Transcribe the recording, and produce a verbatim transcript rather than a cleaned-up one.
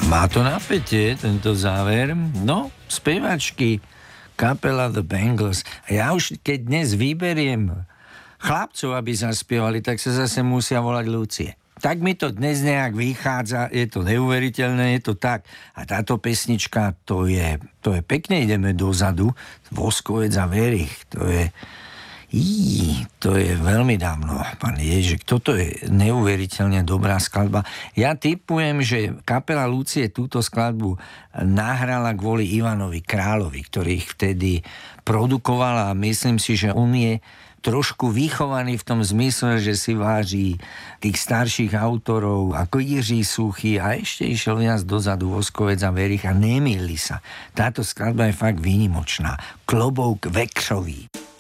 Má to napätie, tento záver. No, spevačky, kapela The Bangles. A ja už keď dnes vyberiem chlapcov, aby zaspievali, tak sa zase musia volať Lucie. Tak mi to dnes nejak vychádza, je to neuveriteľné, je to tak. A táto pesnička, to je, to je pekne, ideme dozadu. Voskovec a Verich, to je... Í, to je veľmi dávno, pán Ježek. Toto je neuveriteľne dobrá skladba. Ja tipujem, že kapela Lucie túto skladbu nahrala kvôli Ivanovi Kráľovi, ktorý ich vtedy produkovala a myslím si, že on je trošku vychovaný v tom zmysle, že si váži tých starších autorov ako Jiří Suchý a ešte išiel viac dozadu Voskovec a Verich a nemýli sa. Táto skladba je fakt výnimočná. Klobouk Vekřový.